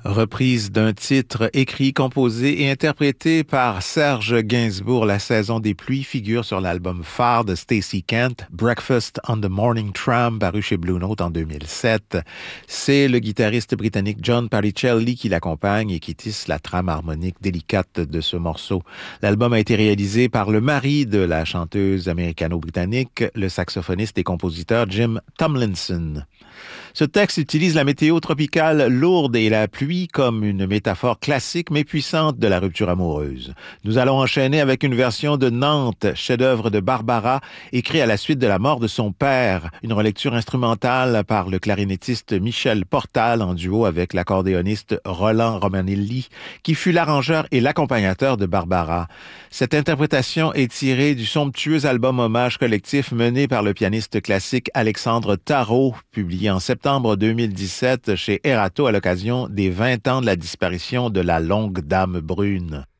Reprise d'un titre écrit, composé et interprété par Serge Gainsbourg. La saison des pluies figure sur l'album phare de Stacey Kent, Breakfast on the Morning Tram, paru chez Blue Note en 2007. C'est le guitariste britannique John Patricelli qui l'accompagne et qui tisse la trame harmonique délicate de ce morceau. L'album a été réalisé par le mari de la chanteuse américano-britannique, le saxophoniste et compositeur Jim Tomlinson. Ce texte utilise la météo tropicale lourde et la pluie comme une métaphore classique mais puissante de la rupture amoureuse. Nous allons enchaîner avec une version de Nantes, chef-d'œuvre de Barbara, écrit à la suite de la mort de son père, une relecture instrumentale par le clarinettiste Michel Portal en duo avec l'accordéoniste Roland Romanelli, qui fut l'arrangeur et l'accompagnateur de Barbara. Cette interprétation est tirée du somptueux album hommage collectif mené par le pianiste classique Alexandre Tarot, publié en septembre 2017 chez Erato à l'occasion des 20 ans de la disparition de la longue dame brune.